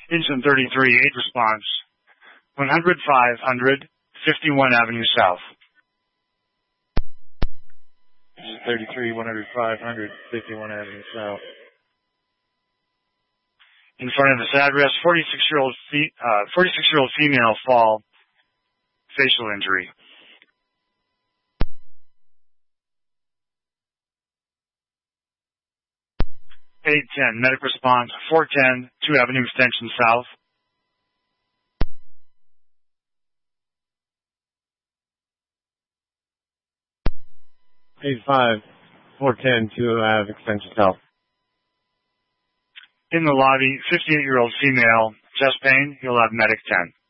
Engine 33, 8 response. 100, 500, 51 Avenue South. Engine 33, 100, 500, 51 Avenue South. In front of this address, 46-year-old female fall, facial injury. 810, medic response, 410, 2 Avenue Extension South. Eight 5, 410, 2 Ave Extension South. In the lobby, 58-year-old female, chest pain, you'll have medic 10.